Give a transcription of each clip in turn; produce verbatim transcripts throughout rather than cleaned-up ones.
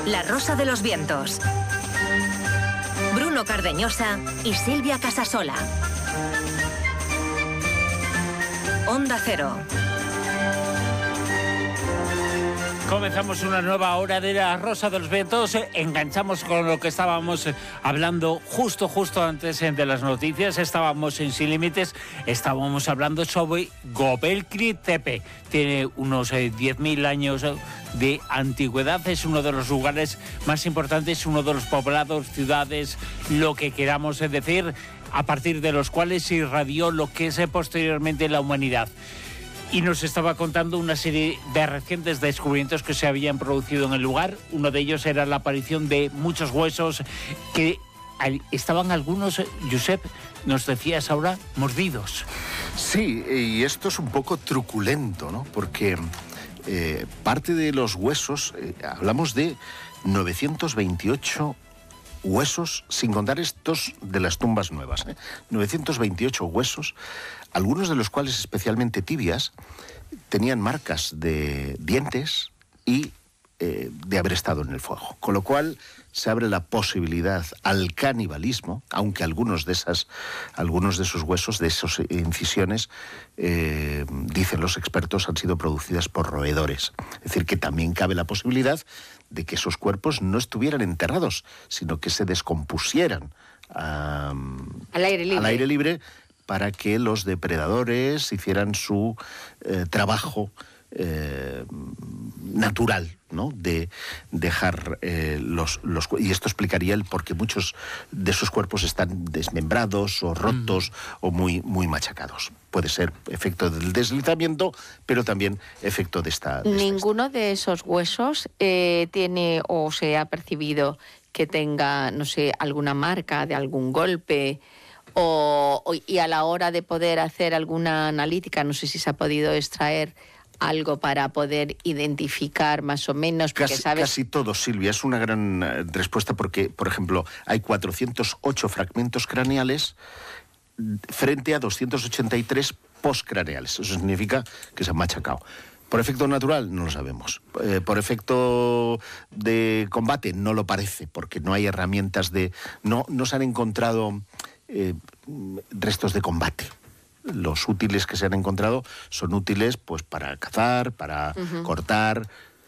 La Rosa de los Vientos. Bruno Cardeñosa y Silvia Casasola. Onda Cero. Comenzamos una nueva hora de La Rosa de los Vientos. Enganchamos con lo que estábamos hablando justo, justo antes de las noticias. Estábamos en Sin Límites, estábamos hablando sobre Göbekli Tepe. Tiene unos eh, diez mil años de antigüedad. Es uno de los lugares más importantes, uno de los poblados, ciudades, lo que queramos decir, a partir de los cuales se irradió lo que es posteriormente la humanidad. Y nos estaba contando una serie de recientes descubrimientos que se habían producido en el lugar. Uno de ellos era la aparición de muchos huesos que estaban algunos, Josep, nos decías ahora, mordidos. Sí, y esto es un poco truculento, ¿no? Porque eh, parte de los huesos, eh, hablamos de novecientos veintiocho huesos, sin contar estos de las tumbas nuevas, ¿eh? novecientos veintiocho huesos, algunos de los cuales, especialmente tibias, tenían marcas de dientes y eh, de haber estado en el fuego. Con lo cual se abre la posibilidad al canibalismo, aunque algunos de esas, algunos de esos huesos, de esas incisiones, eh, dicen los expertos, han sido producidas por roedores. Es decir, que también cabe la posibilidad de que esos cuerpos no estuvieran enterrados, sino que se descompusieran um, al aire libre. al aire libre para que los depredadores hicieran su eh, trabajo eh, natural, ¿no? De dejar eh, los, los... Y esto explicaría el por qué muchos de esos cuerpos están desmembrados o rotos mm. o muy, muy machacados. Puede ser efecto del deslizamiento, pero también efecto de esta... De Ninguno esta de esos huesos eh, tiene o se ha percibido que tenga, no sé, alguna marca de algún golpe... O, o, y a la hora de poder hacer alguna analítica, no sé si se ha podido extraer algo para poder identificar más o menos, porque casi, sabes... Casi todo, Silvia, es una gran uh, respuesta porque, por ejemplo, hay cuatrocientos ocho fragmentos craneales frente a doscientos ochenta y tres postcraneales. Eso significa que se han machacado. ¿Por efecto natural? No lo sabemos. Eh, ¿Por efecto de combate? No lo parece, porque no hay herramientas de... No, no se han encontrado... Eh, restos de combate. Los útiles que se han encontrado son útiles pues para cazar, para uh-huh. cortar.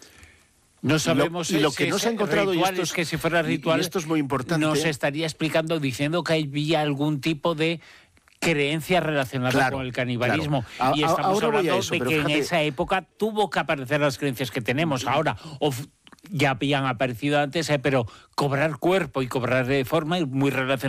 No sabemos y lo, y lo si que no se ha encontrado rituales, y esto es, que si fuera ritual, y esto es muy importante. Nos estaría explicando, diciendo que había algún tipo de creencia relacionada claro, con el canibalismo. Claro. Y estamos Ahora hablando eso, de que fíjate... en esa época tuvo que aparecer las creencias que tenemos ahora. O ya habían aparecido antes, eh, pero cobrar cuerpo y cobrar de forma muy relacionada